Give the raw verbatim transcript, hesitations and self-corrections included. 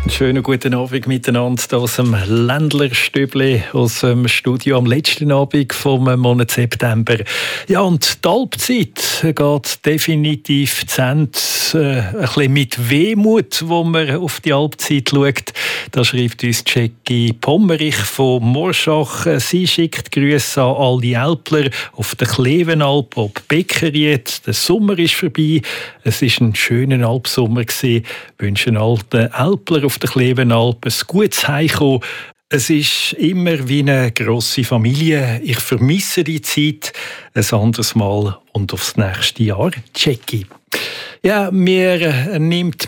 Schönen guten Abend miteinander hier aus dem Ländlerstübli, aus dem Studio am letzten Abend vom Monat September. Ja, und die Halbzeit geht definitiv zu Ende. Äh, ein bisschen mit Wehmut, wo man auf die Halbzeit schaut. Da schreibt uns Jackie Pommerich von Morschach. Sie schickt Grüße an alle Älpler auf der Klevenalp, ob Beckeriet. Der Sommer ist vorbei. Es war ein schöner Alpsommer. Ich wünsche allen Älpler auf der Klevenalp ein gutes Heimkommen. Es ist immer wie eine grosse Familie. Ich vermisse die Zeit. Ein anderes Mal und aufs nächste Jahr. Jackie. Ja, mir nimmt